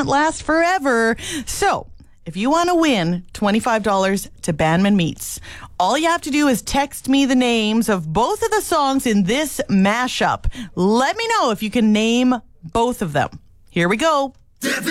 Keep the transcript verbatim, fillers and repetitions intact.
can't last forever. So, if you want to win twenty-five dollars to Bandman Meats, all you have to do is text me the names of both of the songs in this mashup. Let me know if you can name both of them. Here we go.